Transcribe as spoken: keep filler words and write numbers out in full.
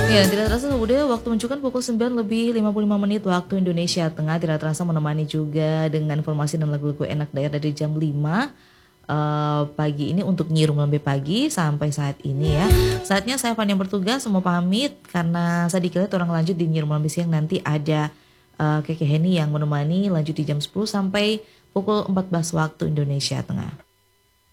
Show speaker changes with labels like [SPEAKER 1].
[SPEAKER 1] Ya, tidak terasa udah waktu menunjukkan pukul sembilan lebih lima puluh lima menit waktu Indonesia Tengah. Tidak terasa menemani juga dengan informasi dan lagu-lagu enak daerah dari jam lima eh, pagi ini untuk Nyirum Lembe Pagi sampai saat ini ya. Saatnya saya Fan yang bertugas mau pamit karena saya dikira orang lanjut di Nyirum Lembe Siang nanti ada eh, Keke Heni yang menemani lanjut di jam sepuluh sampai pukul empat belas waktu Indonesia Tengah.